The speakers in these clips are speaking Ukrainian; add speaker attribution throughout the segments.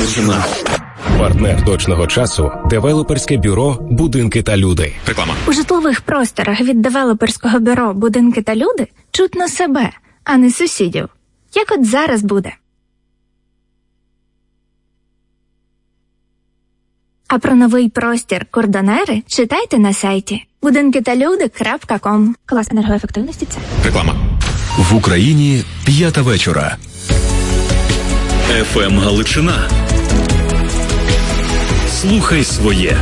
Speaker 1: Галичина.
Speaker 2: Партнер точного часу – девелоперське бюро «Будинки та люди».
Speaker 1: Реклама.
Speaker 3: У житлових просторах від девелоперського бюро «Будинки та люди» чутно себе, а не сусідів. Як от зараз буде. А про новий простір «Кордонери» читайте на сайті budinkitalude.com. Клас енергоефективності – це.
Speaker 1: Реклама.
Speaker 4: В Україні 5 вечора.
Speaker 1: ФМ Галичина. Слухай своє.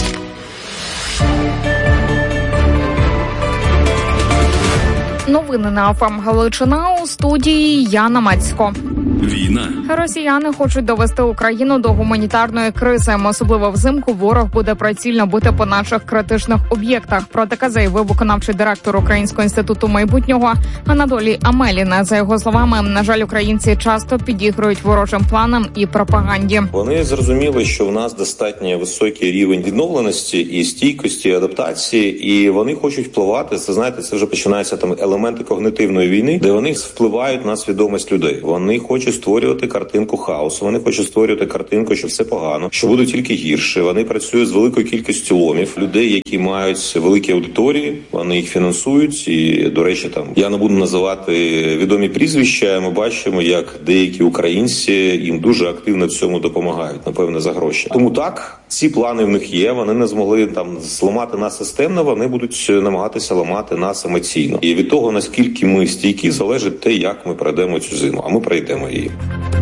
Speaker 5: Новини на ФМ Галичина, у студії Яна Мацько.
Speaker 1: Війна.
Speaker 5: Росіяни хочуть довести Україну до гуманітарної кризи. Особливо взимку ворог буде прицільно бити по наших критичних об'єктах. Про таке заявив виконавчий директор Українського інституту майбутнього Анатолій Амелін. За його словами, на жаль, українці часто підігрують ворожим планам і пропаганді.
Speaker 6: Вони зрозуміли, що в нас достатньо високий рівень відновленості і стійкості, і адаптації, і вони хочуть впливати. Це, знаєте, це вже починається там елементи когнитивної війни, де вони впливають на свідомість людей. Вони хочуть створювати картинку хаосу, вони хочуть створювати картинку, що все погано, що буде тільки гірше. Вони працюють з великою кількістю ломів, людей, які мають великі аудиторії, вони їх фінансують. І, до речі, там я не буду називати відомі прізвища. Ми бачимо, як деякі українці їм дуже активно в цьому допомагають, напевне, за гроші. Тому так, ці плани в них є. Вони не змогли там зламати нас системно. Вони будуть намагатися ламати нас емоційно. І від того, наскільки ми стійкі, залежить те, як ми пройдемо цю зиму. А ми пройдемо її.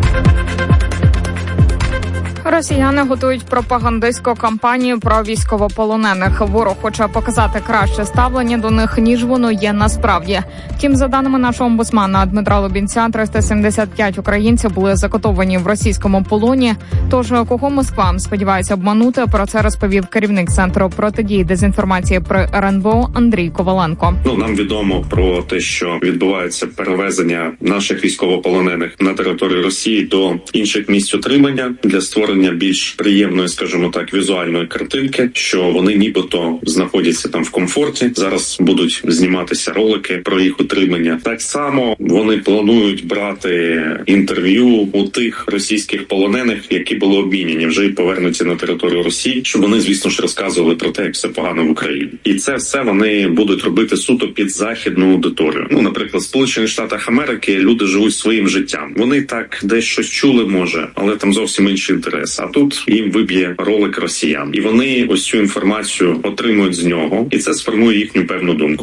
Speaker 5: Росіяни готують пропагандистську кампанію про військовополонених. Ворог хоче показати краще ставлення до них, ніж воно є насправді. Втім, за даними нашого омбудсмана Дмитра Лубінця, 375 українців були закатовані в російському полоні. Тож, кого Москва сподівається обманути, про це розповів керівник Центру протидії дезінформації при РНБО Андрій Коваленко.
Speaker 7: Нам відомо про те, що відбувається перевезення наших військовополонених на територію Росії до інших місць утримання для створення більш приємної, скажімо так, візуальної картинки, що вони нібито знаходяться там в комфорті. Зараз будуть зніматися ролики про їх утримання. Так само вони планують брати інтерв'ю у тих російських полонених, які були обміняні, вже й повернуті на територію Росії, щоб вони, звісно ж, розказували про те, як все погано в Україні. І це все вони будуть робити суто під західну аудиторію. Наприклад, в Сполучених Штатах Америки люди живуть своїм життям. Вони так десь щось чули, може, але там зовсім інший інтерес. А тут їм виб'є ролик росіян. І вони ось цю інформацію отримують з нього. І це сформує їхню певну думку.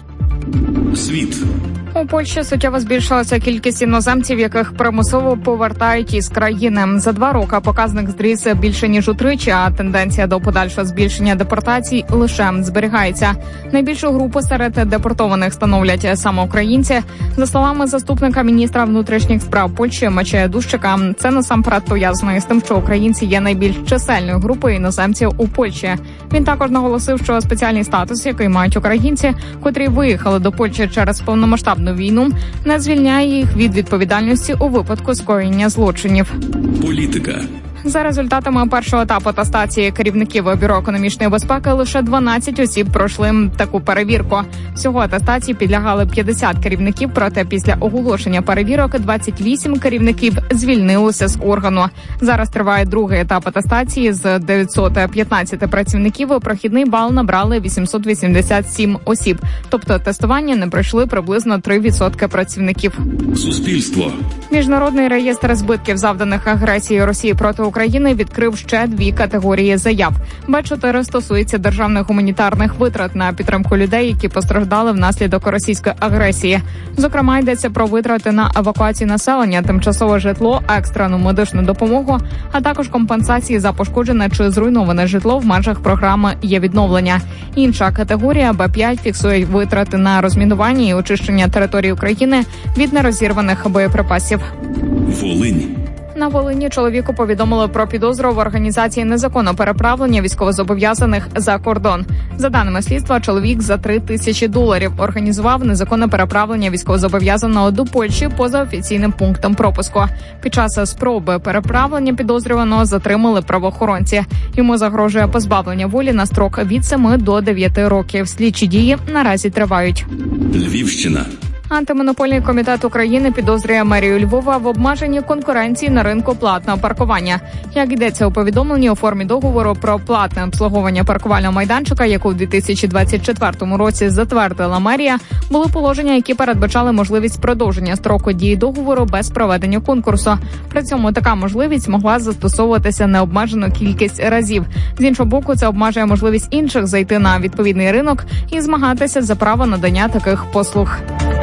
Speaker 1: Світ.
Speaker 5: У Польщі суттєво збільшилася кількість іноземців, яких примусово повертають із країни. За 2 роки показник зріс більше ніж утричі, а тенденція до подальшого збільшення депортацій лише зберігається. Найбільшу групу серед депортованих становлять саме українці. За словами заступника міністра внутрішніх справ Польщі Мачея Дущика, це насамперед пов'язано із тим, що українці є найбільш чисельною групою іноземців у Польщі. Він також наголосив, що спеціальний статус, який мають українці, котрі виїхали до Польщі через повномасштабну війну, не звільняє їх від відповідальності у випадку скоєння злочинів.
Speaker 1: Політика.
Speaker 5: За результатами першого етапу атестації керівників Бюро економічної безпеки лише 12 осіб пройшли таку перевірку. Всього атестації підлягали 50 керівників, проте після оголошення перевірок 28 керівників звільнилися з органу. Зараз триває другий етап атестації. З 915 працівників прохідний бал набрали 887 осіб. Тобто тестування не пройшли приблизно 3% працівників.
Speaker 1: Суспільство.
Speaker 5: Міжнародний реєстр збитків, завданих агресією Росії проти України, відкрив ще 2 категорії заяв. Б4 стосується державних гуманітарних витрат на підтримку людей, які постраждали внаслідок російської агресії. Зокрема, йдеться про витрати на евакуацію населення, тимчасове житло, екстрену медичну допомогу, а також компенсації за пошкоджене чи зруйноване житло в межах програми «Є відновлення». Інша категорія Б5 фіксує витрати на розмінування і очищення території України від нерозірваних боєприпасів.
Speaker 1: Волинь.
Speaker 5: На Волині чоловіку повідомили про підозру в організації незаконного переправлення військовозобов'язаних за кордон. За даними слідства, чоловік за $3000 організував незаконне переправлення військовозобов'язаного до Польщі поза офіційним пунктом пропуску. Під час спроби переправлення підозрюваного затримали правоохоронці. Йому загрожує позбавлення волі на строк від 7 до 9 років. Слідчі дії наразі тривають.
Speaker 1: Львівщина.
Speaker 5: Антимонопольний комітет України підозрює мерію Львова в обмеженні конкуренції на ринку платного паркування. Як йдеться у повідомленні у формі договору про платне обслуговування паркувального майданчика, яку в 2024 році затвердила мерія, були положення, які передбачали можливість продовження строку дії договору без проведення конкурсу. При цьому така можливість могла застосовуватися необмежену кількість разів. З іншого боку, це обмежує можливість інших зайти на відповідний ринок і змагатися за право надання таких послуг.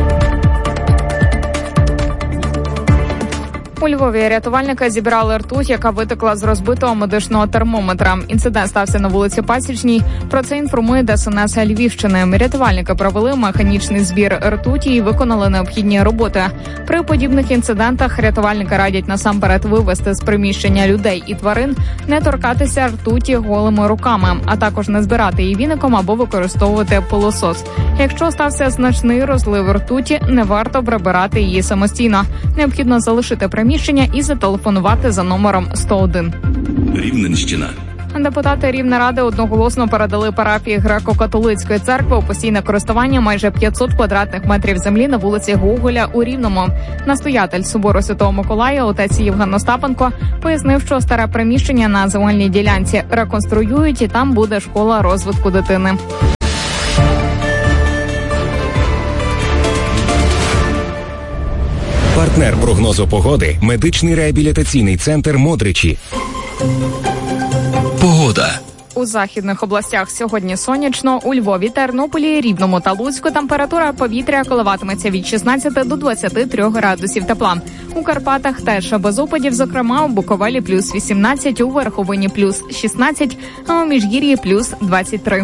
Speaker 5: У Львові рятувальники зібрали ртуть, яка витекла з розбитого медичного термометра. Інцидент стався на вулиці Пасічній. Про це інформує ДСНС Львівщини. Рятувальники провели механічний збір ртуті і виконали необхідні роботи. При подібних інцидентах рятувальники радять насамперед вивести з приміщення людей і тварин, не торкатися ртуті голими руками, а також не збирати її віником або використовувати пилосос. Якщо стався значний розлив ртуті, не варто прибирати її самостійно. Необхідно залишити приміщення і зателефонувати за номером 101.
Speaker 1: Рівненщина.
Speaker 5: Депутати Рівнеради одноголосно передали парафії Греко-католицької церкви у постійне користування майже 500 квадратних метрів землі на вулиці Гоголя у Рівному. Настоятель собору Святого Миколая, отець Євген Остапенко, пояснив, що старе приміщення на земельній ділянці реконструюють і там буде школа розвитку дитини.
Speaker 2: Партнер прогнозу погоди – медичний реабілітаційний центр «Модричі».
Speaker 4: Погода.
Speaker 5: У західних областях сьогодні сонячно, у Львові, Тернополі, Рівному та Луцьку температура повітря коливатиметься від 16 до 23 градусів тепла. У Карпатах теж без опадів, зокрема у Буковелі плюс 18, у Верховині плюс 16, а у Міжгір'ї плюс 23.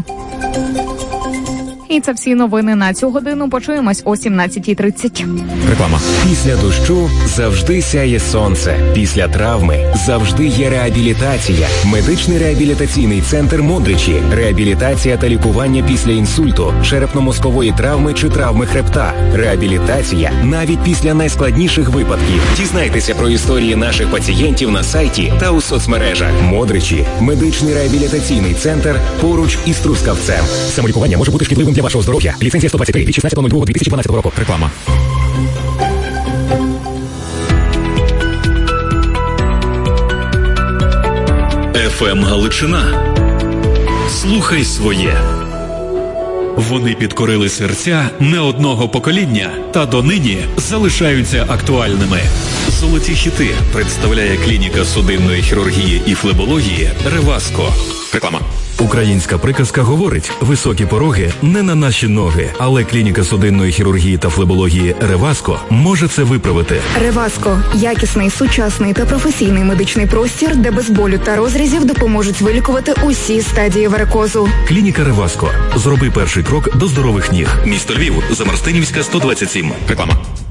Speaker 5: І це всі новини на цю годину. Почуємось о 17:30.
Speaker 2: Реклама. Після дощу завжди сяє сонце. Після травми завжди є реабілітація. Медичний реабілітаційний центр «Модричі». Реабілітація та лікування після інсульту, черепно-мозкової травми чи травми хребта. Реабілітація навіть після найскладніших випадків. Дізнайтеся про історії наших пацієнтів на сайті та у соцмережах. «Модричі» – медичний реабілітаційний центр поруч із Трускавцем. Самолікування може бути шкідливим для вашого здоров'я. Ліцензія 123 від 16.02.2012 року. Реклама.
Speaker 1: ФМ Галичина. Слухай своє. Вони підкорили серця не одного покоління та донині залишаються актуальними. Золоті хіти представляє клініка судинної хірургії і флебології «Реваско». Реклама.
Speaker 4: Українська приказка говорить: високі пороги не на наші ноги, але клініка судинної хірургії та флебології «Реваско» може це виправити.
Speaker 8: «Реваско» – якісний, сучасний та професійний медичний простір, де без болю та розрізів допоможуть вилікувати усі стадії варикозу.
Speaker 4: Клініка «Реваско». Зроби перший крок до здорових ніг.
Speaker 1: Місто Львів, Замарстинівська, 127. Реклама.